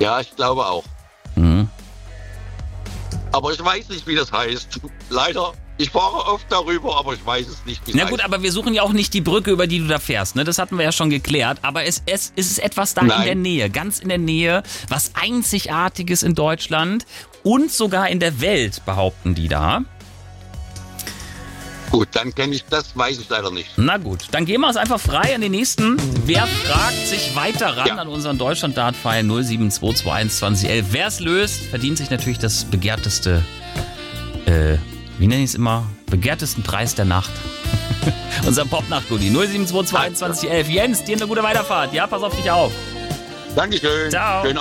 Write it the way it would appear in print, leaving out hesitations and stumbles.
Ja, ich glaube auch. Mhm. Aber ich weiß nicht, wie das heißt. Leider. Ich fahre oft darüber, aber ich weiß es nicht, wie es Na heißt. gut, aber wir suchen ja auch nicht die Brücke, über die du da fährst, ne? Das hatten wir ja schon geklärt. Aber es ist etwas da in der Nähe, ganz in der Nähe, was Einzigartiges in Deutschland und sogar in der Welt, behaupten die da. Gut, dann kenne ich das, weiß ich leider nicht. Na gut, dann gehen wir es einfach frei an den nächsten. Wer fragt sich weiter ran an unseren Deutschland-Dart-File 072212011. Wer es löst, verdient sich natürlich das begehrteste, wie nenne ich es immer, begehrtesten Preis der Nacht. Unser Pop-Nacht-Goodie 072212011. Jens, dir eine gute Weiterfahrt. Ja, pass auf dich auf. Dankeschön. Ciao. Schönen